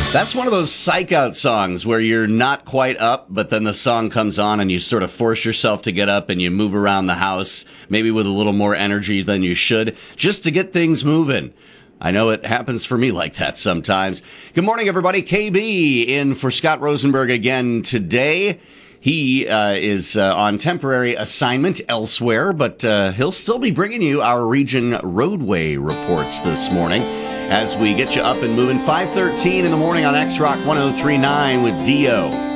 That's one of those psych out songs where you're not quite up, but then the song comes on and you sort of force yourself to get up and you move around the house, maybe with a little more energy than you should, just to get things moving. I know it happens for me like that sometimes. Good morning, everybody. KB in for Scott Rosenberg again today. He is on temporary assignment elsewhere, but he'll still be bringing you our region roadway reports this morning as we get you up and moving. 5:13 in the morning on X-Rock 103.9 with Dio.